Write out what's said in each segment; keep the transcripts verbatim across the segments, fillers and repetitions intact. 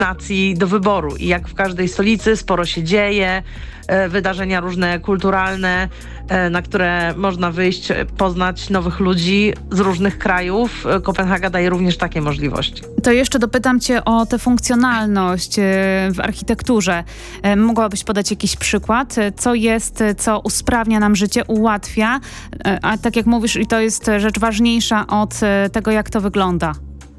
nacji do wyboru. I jak w każdej stolicy sporo się dzieje, wydarzenia różne kulturalne, na które można wyjść, poznać nowych ludzi z różnych krajów. Kopenhaga daje również takie możliwości. To jeszcze dopytam cię o tę funkcjonalność w architekturze. Mogłabyś podać jakiś przykład? Co jest, co usprawnia nam życie, ułatwia, a tak jak mówisz, i to jest rzecz ważniejsza od tego, jak to wygląda.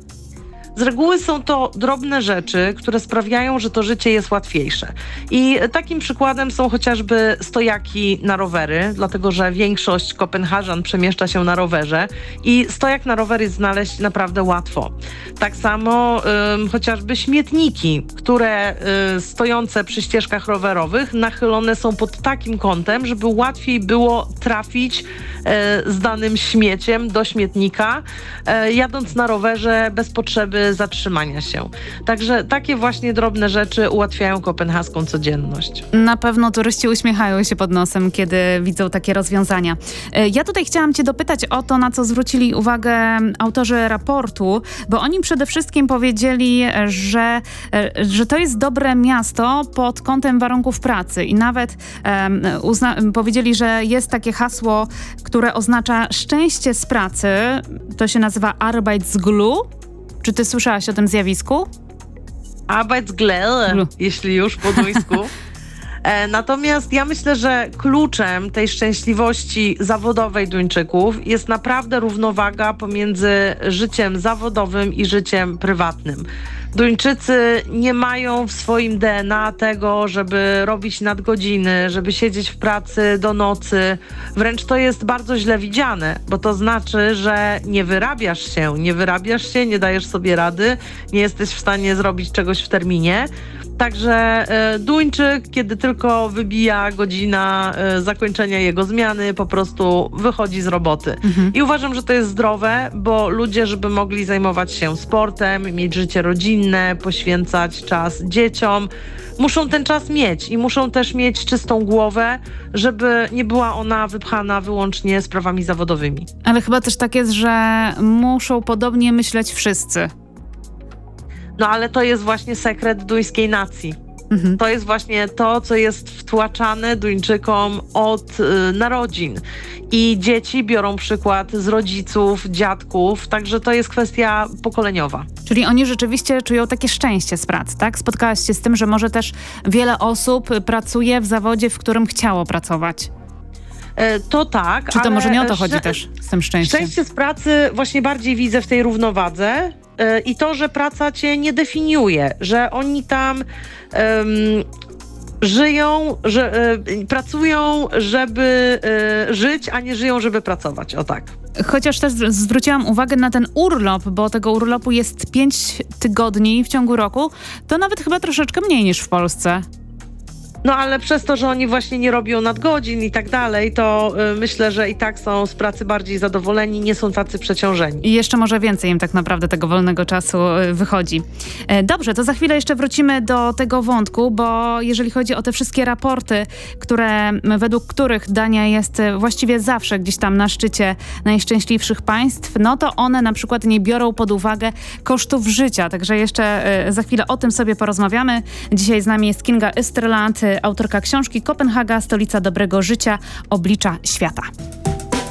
Z reguły są to drobne rzeczy, które sprawiają, że to życie jest łatwiejsze. I takim przykładem są chociażby stojaki na rowery, dlatego że większość Kopenhażan przemieszcza się na rowerze i stojak na rowery znaleźć naprawdę łatwo. Tak samo ym, chociażby śmietniki, które y, stojące przy ścieżkach rowerowych nachylone są pod takim kątem, żeby łatwiej było trafić y, z danym śmieciem do śmietnika, y, jadąc na rowerze bez potrzeby zatrzymania się. Także takie właśnie drobne rzeczy ułatwiają kopenhaską codzienność. Na pewno turyści uśmiechają się pod nosem, kiedy widzą takie rozwiązania. Ja tutaj chciałam cię dopytać o to, na co zwrócili uwagę autorzy raportu, bo oni przede wszystkim powiedzieli, że, że to jest dobre miasto pod kątem warunków pracy i nawet um, uzna- powiedzieli, że jest takie hasło, które oznacza szczęście z pracy. To się nazywa Arbeidsglue. Czy ty słyszałaś o tym zjawisku? Arbeitsglede, jeśli już po duńsku. E, natomiast ja myślę, że kluczem tej szczęśliwości zawodowej Duńczyków jest naprawdę równowaga pomiędzy życiem zawodowym i życiem prywatnym. Duńczycy nie mają w swoim D N A tego, żeby robić nadgodziny, żeby siedzieć w pracy do nocy. Wręcz to jest bardzo źle widziane, bo to znaczy, że nie wyrabiasz się, nie wyrabiasz się, nie dajesz sobie rady, nie jesteś w stanie zrobić czegoś w terminie. Także y, Duńczyk, kiedy tylko wybija godzina y, zakończenia jego zmiany, po prostu wychodzi z roboty. Mhm. I uważam, że to jest zdrowe, bo ludzie, żeby mogli zajmować się sportem, mieć życie rodzinne, poświęcać czas dzieciom, muszą ten czas mieć i muszą też mieć czystą głowę, żeby nie była ona wypchana wyłącznie sprawami zawodowymi. Ale chyba też tak jest, że muszą podobnie myśleć wszyscy. No ale to jest właśnie sekret duńskiej nacji. Mhm. To jest właśnie to, co jest wtłaczane Duńczykom od y, narodzin. I dzieci biorą przykład z rodziców, dziadków, także to jest kwestia pokoleniowa. Czyli oni rzeczywiście czują takie szczęście z pracy, tak? Spotkałaś się z tym, że może też wiele osób pracuje w zawodzie, w którym chciało pracować. To tak. Czy to ale może nie o to chodzi też z tym szczęściem? Szczęście z pracy właśnie bardziej widzę w tej równowadze i to, że praca cię nie definiuje, że oni tam um, żyją, że y, pracują, żeby y, żyć, a nie żyją, żeby pracować. O tak. Chociaż też zwróciłam uwagę na ten urlop, bo tego urlopu jest pięć tygodni w ciągu roku, to nawet chyba troszeczkę mniej niż w Polsce. No ale przez to, że oni właśnie nie robią nadgodzin i tak dalej, to y, myślę, że i tak są z pracy bardziej zadowoleni, nie są tacy przeciążeni. I jeszcze może więcej im tak naprawdę tego wolnego czasu y, wychodzi. E, dobrze, to za chwilę jeszcze wrócimy do tego wątku, bo jeżeli chodzi o te wszystkie raporty, które, według których Dania jest właściwie zawsze gdzieś tam na szczycie najszczęśliwszych państw, no to one na przykład nie biorą pod uwagę kosztów życia. Także jeszcze y, za chwilę o tym sobie porozmawiamy. Dzisiaj z nami jest Kinga Österland, autorka książki Kopenhaga, stolica dobrego życia, oblicza świata.